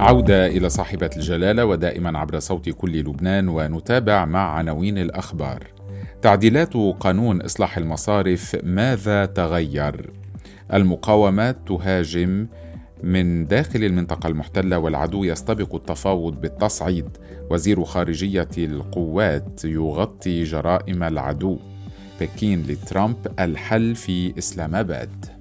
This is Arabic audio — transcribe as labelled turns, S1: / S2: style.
S1: عودة إلى صاحبة الجلالة ودائما عبر صوت كل لبنان، ونتابع مع عناوين الأخبار. تعديلات قانون إصلاح المصارف، ماذا تغير؟ المقاومات تهاجم من داخل المنطقة المحتلة، والعدو يستبق التفاوض بالتصعيد. وزير خارجية القوات يغطي جرائم العدو. بكين لترامب، الحل في إسلام آباد.